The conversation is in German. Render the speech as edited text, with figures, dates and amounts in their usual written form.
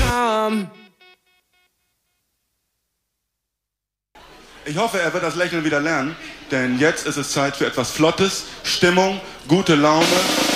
Ich hoffe, er wird das Lächeln wieder lernen, denn jetzt ist es Zeit für etwas Flottes, Stimmung, gute Laune.